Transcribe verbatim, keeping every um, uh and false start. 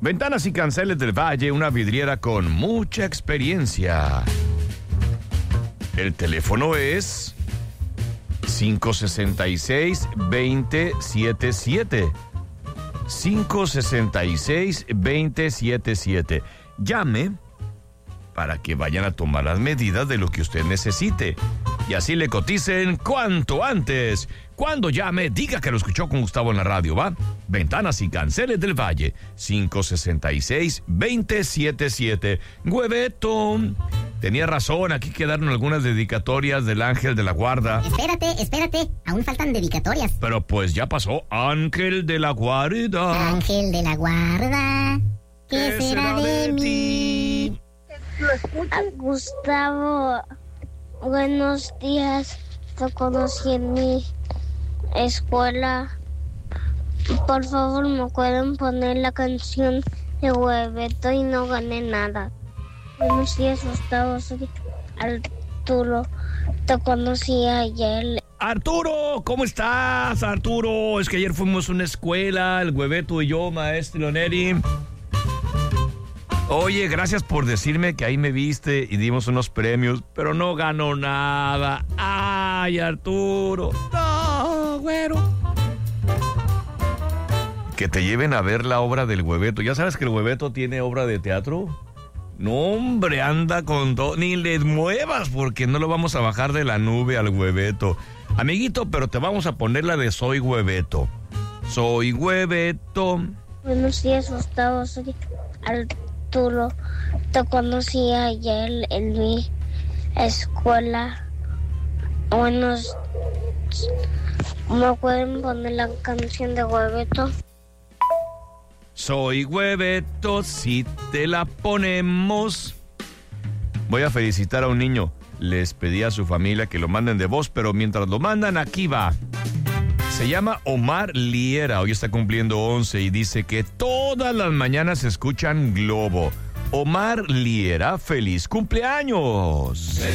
Ventanas y Canceles del Valle, una vidriera con mucha experiencia. El teléfono es cinco seis seis, dos cero siete siete. cinco seis seis, dos cero siete siete. Llame para que vayan a tomar las medidas de lo que usted necesite. Y así le coticen cuanto antes. Cuando llame, diga que lo escuchó con Gustavo en la radio, ¿va? Ventanas y Canceles del Valle, cinco seis seis, dos cero siete siete. Hueveto. Tenía razón, aquí quedaron algunas dedicatorias del Ángel de la Guarda. Espérate, espérate, aún faltan dedicatorias. Pero pues ya pasó, Ángel de la Guarda. Ángel de la Guarda, ¿qué, ¿Qué será, será de, de mí? A Gustavo, buenos días. Te conocí en mi escuela. Por favor, ¿me pueden poner la canción de Hueveto y no gané nada? Buenos días, Gustavo. Soy Arturo. Te conocí ayer. Arturo, ¿cómo estás, Arturo? Es que ayer fuimos a una escuela, el Hueveto y yo, maestro Leoneri. Oye, gracias por decirme que ahí me viste y dimos unos premios, pero no ganó nada. Ay, Arturo. No, güero. Que te lleven a ver la obra del Hueveto. ¿Ya sabes que el Hueveto tiene obra de teatro? No, hombre, anda con todo. Ni le muevas porque no lo vamos a bajar de la nube al Hueveto. Amiguito, pero te vamos a poner la de Soy Hueveto. Soy Hueveto. Buenos días, Gustavo. Soy Arturo. Te conocí ayer en mi escuela. Buenos. ¿Me pueden poner la canción de Hueveto? Soy Hueveto, si te la ponemos. Voy a felicitar a un niño. Les pedí a su familia que lo manden de voz, pero mientras lo mandan, aquí va. Se llama Omar Liera, hoy está cumpliendo once y dice que todas las mañanas escuchan Globo. Omar Liera, feliz cumpleaños.